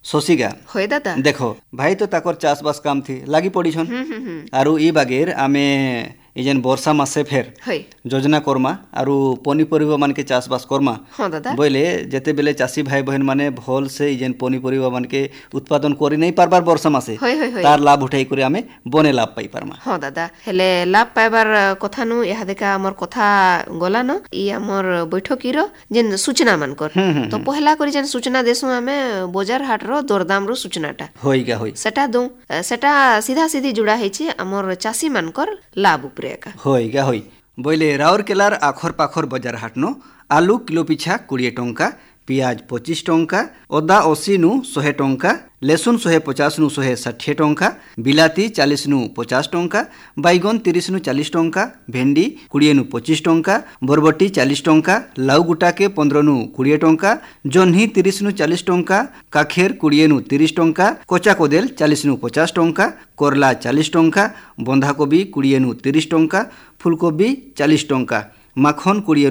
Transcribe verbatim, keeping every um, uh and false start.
शशिगा होय दादा देखो भाई तो ताकर चाषबास काम थी लागी पड़ी छन हम्म हम्म हम्म आरु ई बागेर आमे ई जेन वर्षा मासे फेर होय योजना करमा आरु पनीपरिबा मान के चाषबास करमा हाँ दादा बोले जेते बेले चाषी भाई बहन माने भल से ई जेन पनीपरिबा मान के उत्पादन करि नहीं पारबार वर्षा मासे होय होय होय तार लाभ उठाई करे आमे बने लाभ पाई पारमा हाँ दादा हेले लाभ पाइबार कथा नु यहाँ देखा हमर कथा गला न ई हमर बैठकीर जेन सूचना मानकर तो पहला करी जेन सूचना देसु आमे बजार हाट रो दरदाम रो सूचनाटा होइगा होई सेटा दो सेटा सीधा सीधी जुड़ा हेछि हमर चासी मानकर लाभ उपरे एका होइगा होई बोले राउरकेलार आखर पाखर बजार हाटनो आलू किलो पिछा बीस टंका पियाज पच्चीस टंका अदा अस्सी नु सौ टंका लेसुन शहे पचास नु शहे षाठी टंका बिलाती चालीस नु पचास टंका बैगन तीस नु चालीस टंका भेंडी बीस नु पच्चीस टंका बरबटी चालीस टंका लाउ गुटाके पंद्रह नु बीस टंका जह्नी तीस नु चालीस टंका काखेर बीस नु तीस टंका कचा कोदेल चालीस नु पचास टंका करला चालीस टंका बंधाकोबी बीस नु तीस टंका फुलकोबी चालीस टंका माखन बीस